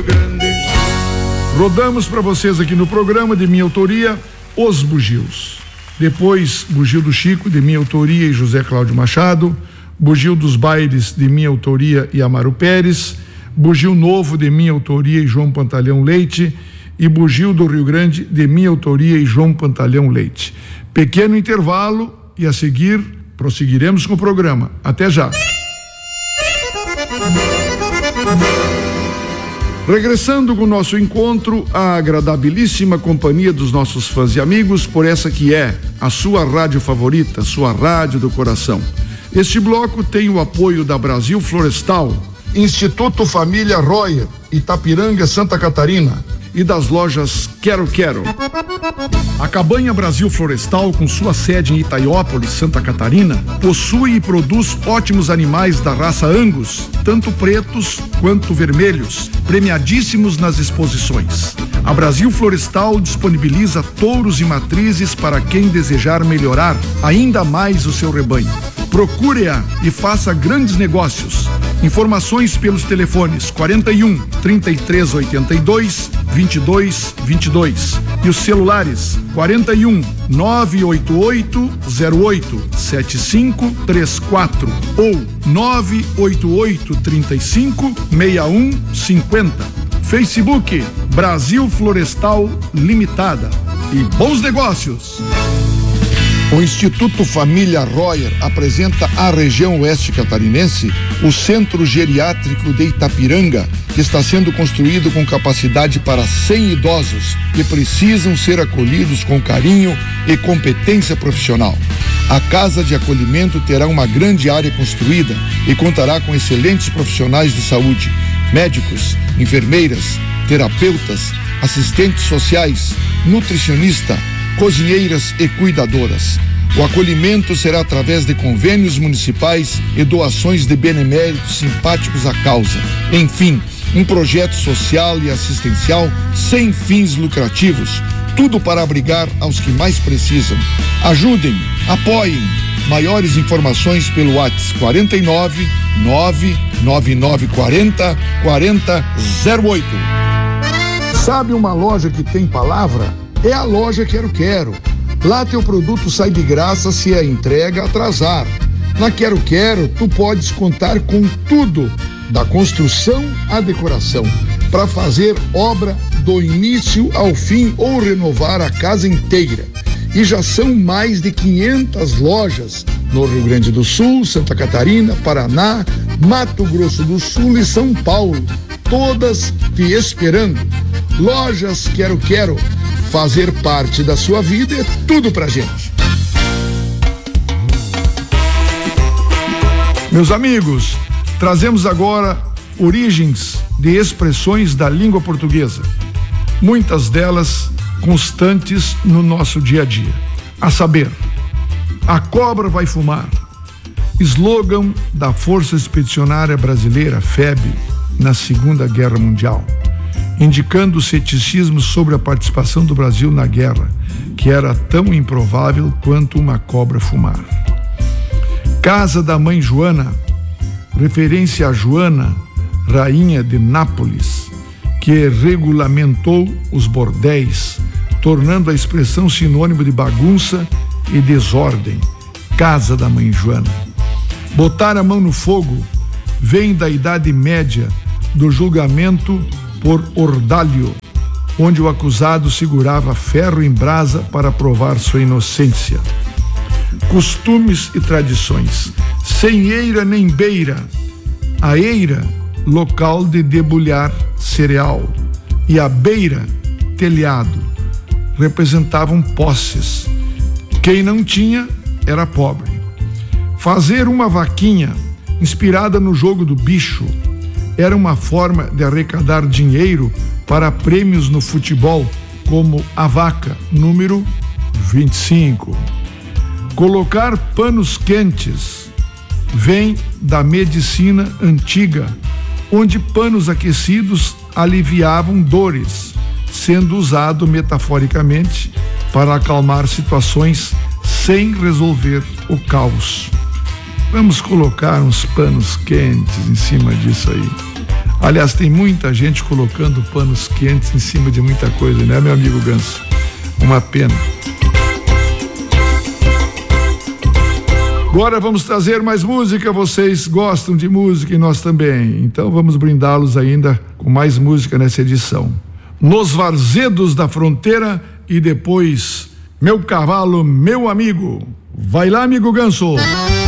Grande. Rodamos para vocês aqui no programa, de minha autoria, Os Bugios. Depois, Bugio do Chico, de minha autoria e José Cláudio Machado. Bugio dos Bailes, de minha autoria e Amaro Pérez. Bugio Novo, de minha autoria e João Pantalhão Leite. E Bugio do Rio Grande, de minha autoria e João Pantalhão Leite. Pequeno intervalo e a seguir prosseguiremos com o programa. Até já. Regressando com o nosso encontro, a agradabilíssima companhia dos nossos fãs e amigos, por essa que é a sua rádio favorita, sua rádio do coração. Este bloco tem o apoio da Brasil Florestal, Instituto Família Royer, Itapiranga, Santa Catarina, e das lojas Quero Quero. A Cabanha Brasil Florestal, com sua sede em Itaiópolis, Santa Catarina, possui e produz ótimos animais da raça Angus, tanto pretos quanto vermelhos, premiadíssimos nas exposições. A Brasil Florestal disponibiliza touros e matrizes para quem desejar melhorar ainda mais o seu rebanho. Procure-a e faça grandes negócios. Informações pelos telefones 41 3382 2222 e os celulares 41 988 08 7534 ou 988 35 6150. Facebook Brasil Florestal Limitada. E bons negócios! O Instituto Família Royer apresenta à região oeste catarinense o Centro Geriátrico de Itapiranga, que está sendo construído com capacidade para 100 idosos que precisam ser acolhidos com carinho e competência profissional. A Casa de Acolhimento terá uma grande área construída e contará com excelentes profissionais de saúde, médicos, enfermeiras, terapeutas, assistentes sociais, nutricionista, cozinheiras e cuidadoras. O acolhimento será através de convênios municipais e doações de beneméritos simpáticos à causa. Enfim, um projeto social e assistencial sem fins lucrativos, tudo para abrigar aos que mais precisam. Ajudem, apoiem. Maiores informações pelo WhatsApp 49 99940 4008. Sabe uma loja que tem palavra? É a loja Quero Quero. Lá teu produto sai de graça se a entrega atrasar. Na Quero Quero, tu podes contar com tudo, da construção à decoração, para fazer obra do início ao fim ou renovar a casa inteira. E já são mais de 500 lojas no Rio Grande do Sul, Santa Catarina, Paraná, Mato Grosso do Sul e São Paulo, todas te esperando. Lojas Quero Quero. Fazer parte da sua vida é tudo pra gente. Meus amigos, trazemos agora origens de expressões da língua portuguesa, muitas delas constantes no nosso dia a dia. A saber, a cobra vai fumar, slogan da Força Expedicionária Brasileira, FEB, na Segunda Guerra Mundial, indicando o ceticismo sobre a participação do Brasil na guerra, que era tão improvável quanto uma cobra fumar. Casa da Mãe Joana, referência a Joana, rainha de Nápoles, que regulamentou os bordéis, tornando a expressão sinônimo de bagunça e desordem. Casa da Mãe Joana. Botar a mão no fogo vem da Idade Média, do julgamento por ordalho, onde o acusado segurava ferro em brasa para provar sua inocência. Costumes e tradições. Sem eira nem beira. A eira, local de debulhar cereal, e a beira, telhado, representavam posses. Quem não tinha era pobre. Fazer uma vaquinha, inspirada no jogo do bicho, era uma forma de arrecadar dinheiro para prêmios no futebol, como a vaca, número 25. Colocar panos quentes vem da medicina antiga, onde panos aquecidos aliviavam dores, sendo usado metaforicamente para acalmar situações sem resolver o caos. Vamos colocar uns panos quentes em cima disso aí. Aliás, tem muita gente colocando panos quentes em cima de muita coisa, né, meu amigo Ganso? Uma pena. Agora vamos trazer mais música. Vocês gostam de música e nós também. Então vamos brindá-los ainda com mais música nessa edição. Nos Varzedos da Fronteira e depois Meu Cavalo, Meu Amigo. Vai lá, amigo Ganso.